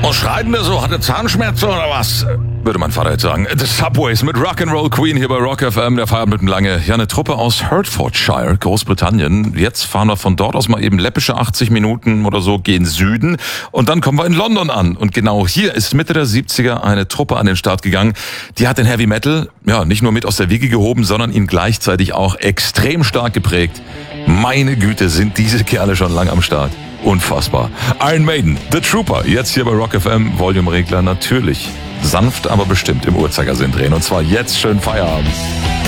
Was schreit denn der so? Hat er Zahnschmerzen oder was? Würde mein Vater jetzt sagen. The Subways mit Rock'n'Roll Queen hier bei Rock FM. Der Feierabend mit lange. Ja, eine Truppe aus Hertfordshire, Großbritannien. Jetzt fahren wir von dort aus mal eben läppische 80 Minuten oder so gen Süden. Und dann kommen wir in London an. Und genau hier ist Mitte der 70er eine Truppe an den Start gegangen. Die hat den Heavy Metal, ja, nicht nur mit aus der Wiege gehoben, sondern ihn gleichzeitig auch extrem stark geprägt. Meine Güte, sind diese Kerle schon lang am Start. Unfassbar. Iron Maiden, The Trooper, jetzt hier bei Rock FM, Volume-Regler natürlich sanft, aber bestimmt im Uhrzeigersinn drehen. Und zwar jetzt schön Feierabend.